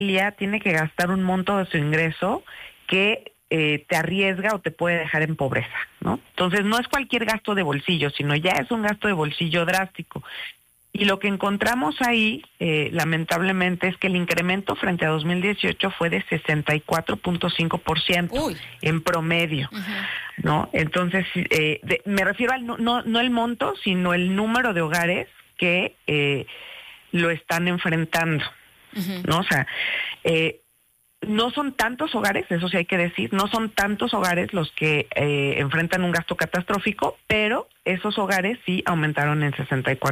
familia tiene que gastar un monto de su ingreso que te arriesga o te puede dejar en pobreza, ¿no? Entonces no es cualquier gasto de bolsillo, sino ya es un gasto de bolsillo drástico. Y lo que encontramos ahí, lamentablemente, es que el incremento frente a 2018 fue de 64.5% en promedio, ¿no? Entonces, me refiero al no el monto, sino el número de hogares que lo están enfrentando, ¿no? O sea, no son tantos hogares, eso sí hay que decir, no son tantos hogares los que enfrentan un gasto catastrófico, pero esos hogares sí aumentaron en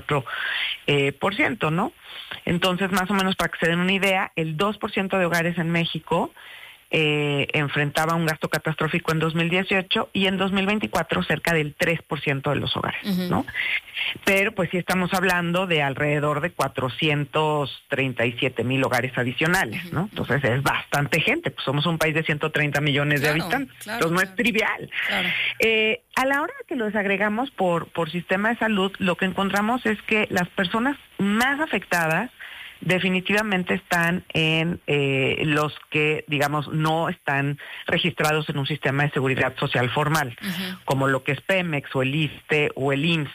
64%, ¿no? Entonces, más o menos para que se den una idea, el 2% de hogares en México enfrentaba un gasto catastrófico en 2018 y en 2024 cerca del 3% de los hogares, ¿no? Pero pues sí estamos hablando de alrededor de 437,000 hogares adicionales, ¿no? Entonces es bastante gente, pues somos un país de 130 millones de habitantes, entonces no es trivial. A la hora que lo desagregamos por sistema de salud, lo que encontramos es que las personas más afectadas definitivamente están en los que, digamos, no están registrados en un sistema de seguridad social formal, como lo que es Pemex o el ISSSTE o el IMSS.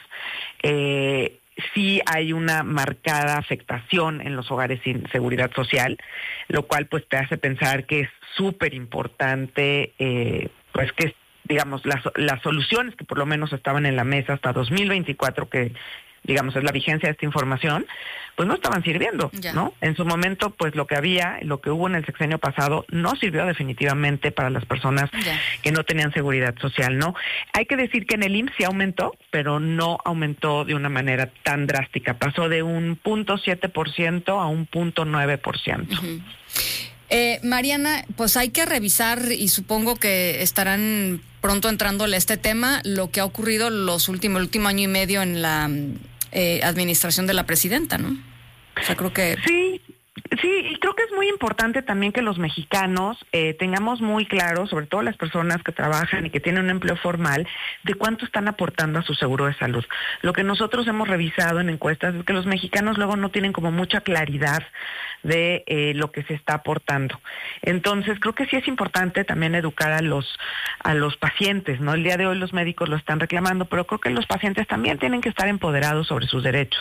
Sí hay una marcada afectación en los hogares sin seguridad social, lo cual pues te hace pensar que es súper importante, pues que, digamos, las soluciones que por lo menos estaban en la mesa hasta 2024, que digamos es la vigencia de esta información, pues no estaban sirviendo, ¿no? En su momento, pues lo que hubo en el sexenio pasado no sirvió definitivamente para las personas que no tenían seguridad social, ¿no? Hay que decir que en el IMSS sí aumentó, pero no aumentó de una manera tan drástica. Pasó de un 0.7% a un 0.9%. Mariana, pues hay que revisar y supongo que estarán pronto entrándole a este tema, lo que ha ocurrido el último año y medio en la administración de la presidenta, ¿no? O sea, creo que... Sí, y creo que es muy importante también que los mexicanos tengamos muy claro, sobre todo las personas que trabajan y que tienen un empleo formal, de cuánto están aportando a su seguro de salud. Lo que nosotros hemos revisado en encuestas es que los mexicanos luego no tienen como mucha claridad de lo que se está aportando. Entonces, creo que sí es importante también educar a los pacientes, ¿no? El día de hoy los médicos lo están reclamando, pero creo que los pacientes también tienen que estar empoderados sobre sus derechos.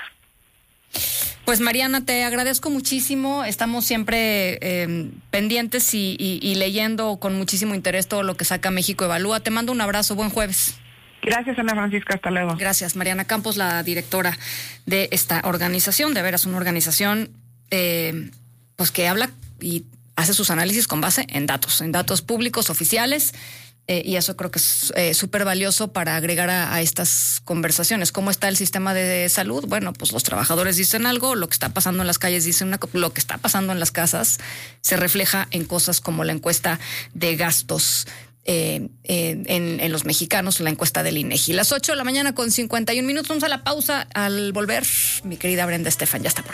Pues Mariana, te agradezco muchísimo. Estamos siempre pendientes y leyendo con muchísimo interés todo lo que saca México Evalúa. Te mando un abrazo, buen jueves. Gracias, Ana Francisca, hasta luego. Gracias, Mariana Campos, la directora de esta organización, de veras una organización pues que habla y hace sus análisis con base en datos públicos, oficiales. Y eso creo que es súper valioso para agregar a estas conversaciones. ¿Cómo está el sistema de salud? Bueno, pues los trabajadores dicen algo, lo que está pasando en las calles dicen lo que está pasando en las casas se refleja en cosas como la encuesta de gastos en los mexicanos, la encuesta del INEGI. Las 8:51 a.m. Vamos a la pausa. Al volver, mi querida Brenda Estefan ya está por